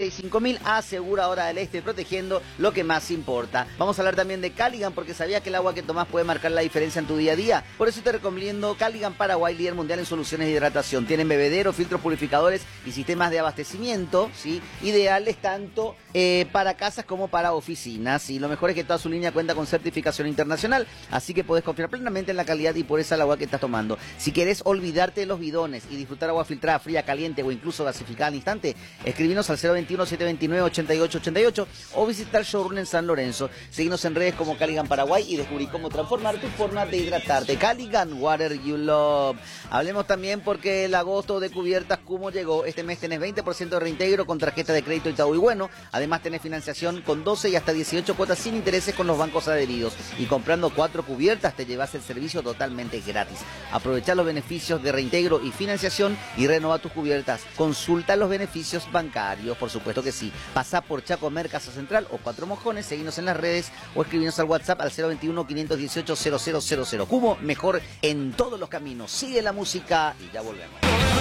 45.000, Aseguradora del Este, protegiendo lo que más importa. Vamos a hablar también de Caligan, porque sabía que el agua que tomás puede marcar la diferencia en tu día a día. Por eso te recomiendo Caligan Paraguay, líder mundial en soluciones de hidratación. Tienen bebederos, filtros purificadores y sistemas de abastecimiento, ¿sí? Ideales tanto para casas como para oficinas. Y lo mejor es que toda su línea cuenta con certificación internacional, así que podés confiar plenamente en la calidad y pureza del agua que estás tomando. Si querés olvidarte de los bidones y disfrutar agua filtrada, fría, caliente o incluso gasificada al instante, escribinos al 021-729-8888 o visitar el showroom en San Lorenzo. Seguinos en redes como Caligan Paraguay y descubrí cómo transformar tu forma de hidratarte. Caligan, Water You Love. Hablemos también porque el agosto de cubiertas Cumo llegó. Este mes tenés 20% de reintegro con tarjeta de crédito Itaú y Bueno. Además tenés financiación con 12 y hasta 18 cuotas sin intereses con los bancos adheridos. Y comprando 4 cubiertas te llevas el servicio totalmente gratis. Aprovechá los beneficios de reintegro y financiación y renova tus cubiertas. Consulta los beneficios bancarios, por supuesto que sí. Pasá por Chacomer, Casa Central o Cuatro Mojones, seguinos en las redes o escribinos al WhatsApp al 021-518-0000. Cumo, mejor en todos los caminos. Sigue la música y ya volvemos.